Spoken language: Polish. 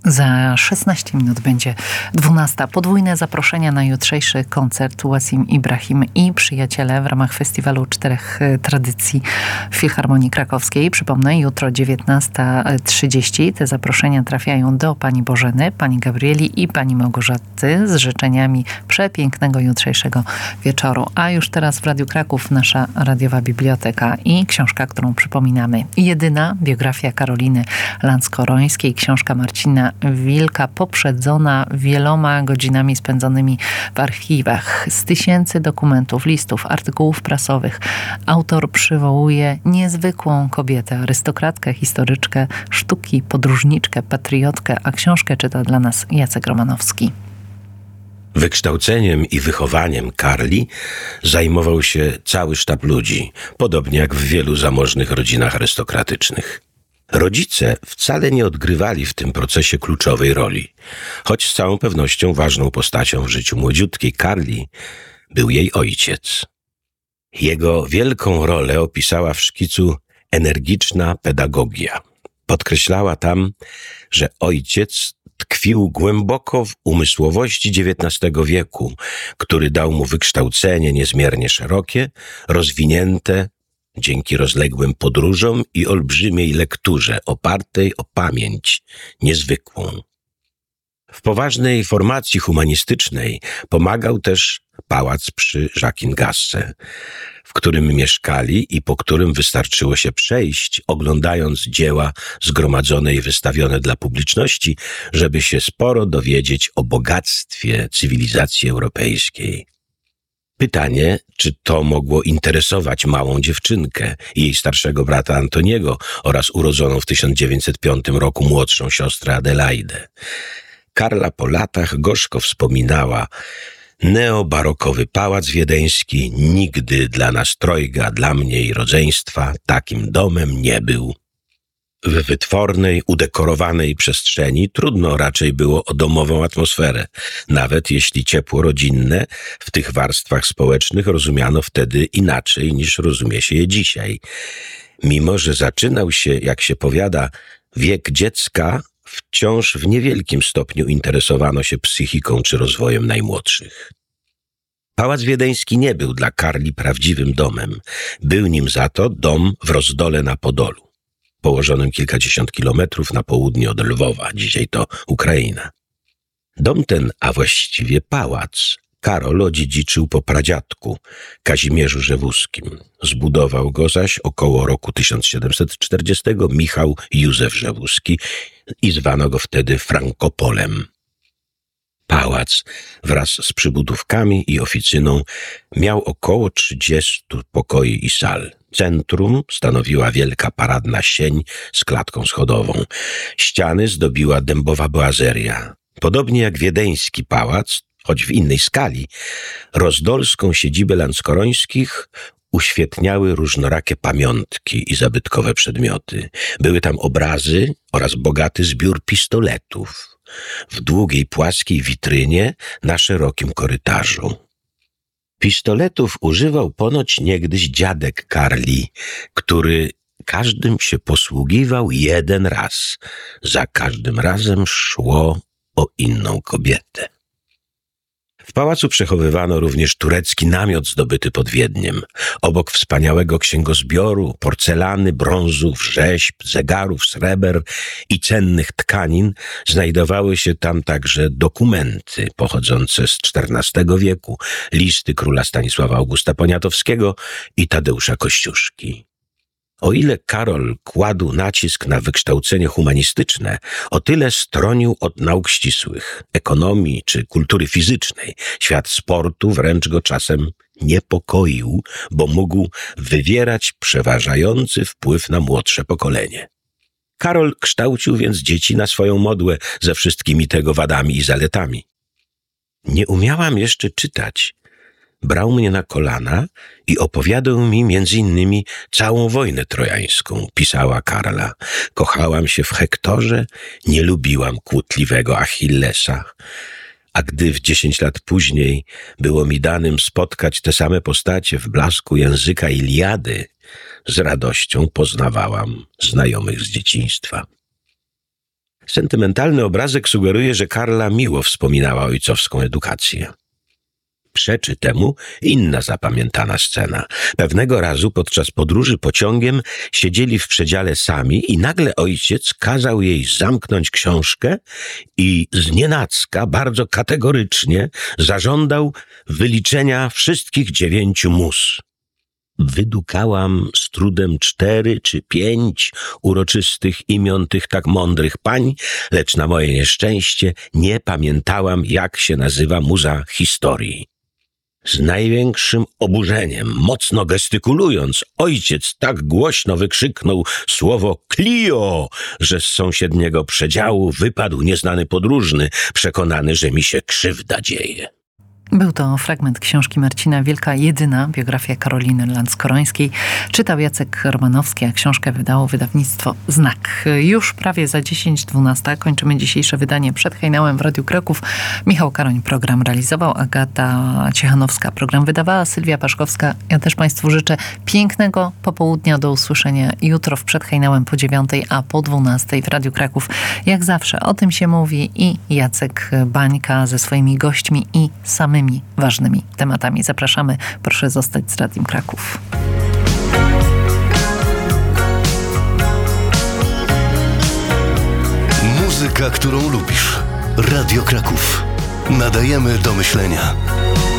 Za 16 minut będzie 12. Podwójne zaproszenia na jutrzejszy koncert Wasim Ibrahim i przyjaciele w ramach Festiwalu Czterech Tradycji w Filharmonii Krakowskiej. Przypomnę, jutro 19:30 te zaproszenia trafiają do pani Bożeny, pani Gabrieli i pani Małgorzaty z życzeniami przepięknego jutrzejszego wieczoru. A już teraz w Radiu Kraków nasza radiowa biblioteka i książka, którą przypominamy. Jedyna biografia Karoliny Lanskorońskiej, książka Marcina Wilka, poprzedzona wieloma godzinami spędzonymi w archiwach. Z tysięcy dokumentów, listów, artykułów prasowych autor przywołuje niezwykłą kobietę, arystokratkę, historyczkę sztuki, podróżniczkę, patriotkę, a książkę czyta dla nas Jacek Romanowski. Wykształceniem i wychowaniem Karli zajmował się cały sztab ludzi, podobnie jak w wielu zamożnych rodzinach arystokratycznych. Rodzice wcale nie odgrywali w tym procesie kluczowej roli, choć z całą pewnością ważną postacią w życiu młodziutkiej Karli był jej ojciec. Jego wielką rolę opisała w szkicu energiczna pedagogia. Podkreślała tam, że ojciec tkwił głęboko w umysłowości XIX wieku, który dał mu wykształcenie niezmiernie szerokie, rozwinięte dzięki rozległym podróżom i olbrzymiej lekturze, opartej o pamięć niezwykłą. W poważnej formacji humanistycznej pomagał też pałac przy Jacques-Ingasse, w którym mieszkali i po którym wystarczyło się przejść, oglądając dzieła zgromadzone i wystawione dla publiczności, żeby się sporo dowiedzieć o bogactwie cywilizacji europejskiej. Pytanie, czy to mogło interesować małą dziewczynkę i jej starszego brata Antoniego oraz urodzoną w 1905 roku młodszą siostrę Adelaidę. Karla po latach gorzko wspominała: neobarokowy pałac wiedeński nigdy dla nas trojga, dla mnie i rodzeństwa takim domem nie był. W wytwornej, udekorowanej przestrzeni trudno raczej było o domową atmosferę, nawet jeśli ciepło rodzinne w tych warstwach społecznych rozumiano wtedy inaczej niż rozumie się je dzisiaj. Mimo że zaczynał się, jak się powiada, wiek dziecka, wciąż w niewielkim stopniu interesowano się psychiką czy rozwojem najmłodszych. Pałac wiedeński nie był dla Karli prawdziwym domem. Był nim za to dom w Rozdole na Podolu, położonym kilkadziesiąt kilometrów na południe od Lwowa, dzisiaj to Ukraina. Dom ten, a właściwie pałac, Karol odziedziczył po pradziadku, Kazimierzu Rzewuskim. Zbudował go zaś około roku 1740 Michał Józef Rzewuski i zwano go wtedy Frankopolem. Pałac wraz z przybudówkami i oficyną miał około 30 pokoi i sal. Centrum stanowiła wielka paradna sień z klatką schodową. Ściany zdobiła dębowa boazeria. Podobnie jak wiedeński pałac, choć w innej skali, rozdolską siedzibę Lanskorońskich uświetniały różnorakie pamiątki i zabytkowe przedmioty. Były tam obrazy oraz bogaty zbiór pistoletów w długiej, płaskiej witrynie na szerokim korytarzu. Pistoletów używał ponoć niegdyś dziadek Karli, który każdym się posługiwał jeden raz. Za każdym razem szło o inną kobietę. W pałacu przechowywano również turecki namiot zdobyty pod Wiedniem. Obok wspaniałego księgozbioru, porcelany, brązów, rzeźb, zegarów, sreber i cennych tkanin znajdowały się tam także dokumenty pochodzące z XIV wieku, listy króla Stanisława Augusta Poniatowskiego i Tadeusza Kościuszki. O ile Karol kładł nacisk na wykształcenie humanistyczne, o tyle stronił od nauk ścisłych, ekonomii czy kultury fizycznej. Świat sportu wręcz go czasem niepokoił, bo mógł wywierać przeważający wpływ na młodsze pokolenie. Karol kształcił więc dzieci na swoją modłę ze wszystkimi tego wadami i zaletami. Nie umiałam jeszcze czytać. Brał mnie na kolana i opowiadał mi między innymi całą wojnę trojańską, pisała Karla. Kochałam się w Hektorze, nie lubiłam kłótliwego Achillesa. A gdy w 10 lat później było mi danym spotkać te same postacie w blasku języka Iliady, z radością poznawałam znajomych z dzieciństwa. Sentymentalny obrazek sugeruje, że Karla miło wspominała ojcowską edukację. Przeczy temu inna zapamiętana scena. Pewnego razu podczas podróży pociągiem siedzieli w przedziale sami i nagle ojciec kazał jej zamknąć książkę i znienacka, bardzo kategorycznie zażądał wyliczenia wszystkich 9 mus. Wydukałam z trudem 4 czy 5 uroczystych imion tych tak mądrych pań, lecz na moje nieszczęście nie pamiętałam, jak się nazywa muza historii. Z największym oburzeniem, mocno gestykulując, ojciec tak głośno wykrzyknął słowo Clio, że z sąsiedniego przedziału wypadł nieznany podróżny, przekonany, że mi się krzywda dzieje. Był to fragment książki Marcina Wielka, jedyna biografia Karoliny Lans-Korońskiej. Czytał Jacek Romanowski, a książkę wydało wydawnictwo Znak. Już prawie za 10:12 kończymy dzisiejsze wydanie Przed Hejnałem w Radiu Kraków. Michał Karoń program realizował, Agata Ciechanowska program wydawała, Sylwia Paszkowska. Ja też Państwu życzę pięknego popołudnia. Do usłyszenia jutro w Przed Hejnałem po 9:00, a po 12:00 w Radiu Kraków. Jak zawsze o tym się mówi i Jacek Bańka ze swoimi gośćmi i samymi ważnymi tematami. Zapraszamy. Proszę zostać z Radiem Kraków. Muzyka, którą lubisz. Radio Kraków. Nadajemy do myślenia.